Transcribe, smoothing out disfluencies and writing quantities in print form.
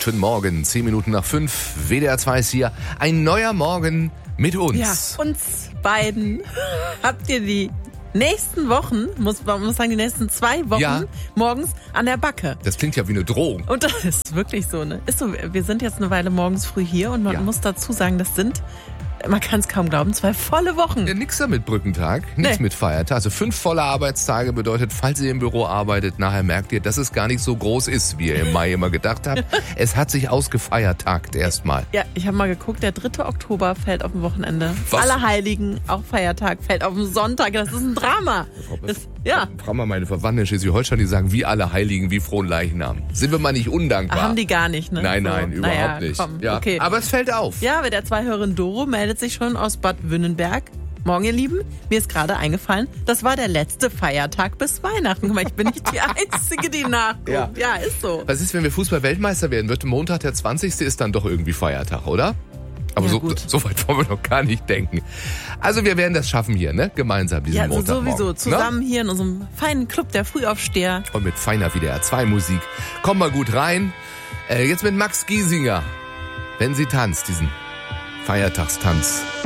Guten Morgen, 10 Minuten nach 5, WDR 2 ist hier. Ein neuer Morgen mit uns. Ja, uns beiden. Habt ihr die nächsten Wochen, man muss sagen, die nächsten 2 Wochen morgens an der Backe. Das klingt ja wie eine Drohung. Und das ist wirklich so, ne? Ist so, wir sind jetzt eine Weile morgens früh hier und man muss dazu sagen, das sind, man kann es kaum glauben, 2 volle Wochen. Ja, nix da mit Brückentag, nichts mit Feiertag. Also 5 volle Arbeitstage bedeutet, falls ihr im Büro arbeitet, nachher merkt ihr, dass es gar nicht so groß ist, wie ihr im Mai immer gedacht habt. Es hat sich ausgefeiertagt erstmal. Ja, ich habe mal geguckt, der 3. Oktober fällt auf dem Wochenende. Was? Allerheiligen, auch Feiertag, fällt auf dem Sonntag. Das ist ein Drama. Fragen wir meine Verwandten in Schleswig-Holstein, die sagen, wie alle Heiligen, wie frohen Leichnam. Sind wir mal nicht undankbar? Haben die gar nicht, ne? Nein, so, überhaupt nicht. Komm, ja. okay. Aber es fällt auf. Ja, der 2-Hörerin Doro meldet sich schon aus Bad Wünnenberg. Morgen, ihr Lieben, mir ist gerade eingefallen, das war der letzte Feiertag bis Weihnachten. Guck mal, ich bin nicht die Einzige, die nachguckt. Ja, ist so. Was ist, wenn wir Fußball-Weltmeister werden? Wird Montag der 20. ist dann doch irgendwie Feiertag, oder? Aber Ja, so weit wollen wir noch gar nicht denken. Also wir werden das schaffen hier, ne? Gemeinsam diesen Montagmorgen. Sowieso. Zusammen hier in unserem feinen Club der Frühaufsteher. Und mit feiner WDR 2 Musik. Komm mal gut rein. Jetzt mit Max Giesinger. Wenn sie tanzt, diesen Feiertagstanz.